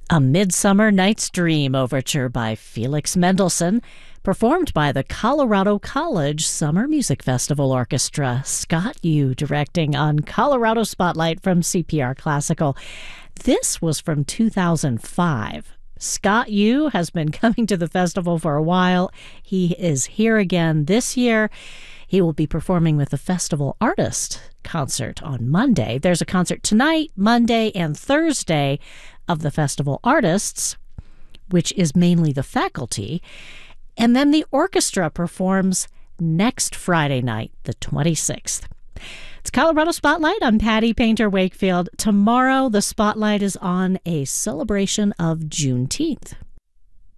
A Midsummer Night's Dream overture by Felix Mendelssohn, performed by the Colorado College Summer Music Festival Orchestra. Scott Yu directing on Colorado Spotlight from CPR Classical. This was from 2005. Scott Yu has been coming to the festival for a while. He is here again this year. He will be performing with the Festival Artist concert on Monday. There's a concert tonight, Monday, and Thursday of the Festival Artists, which is mainly the faculty. And then the orchestra performs next Friday night, the 26th. It's Colorado Spotlight. I'm Patty Painter Wakefield. Tomorrow, the spotlight is on a celebration of Juneteenth.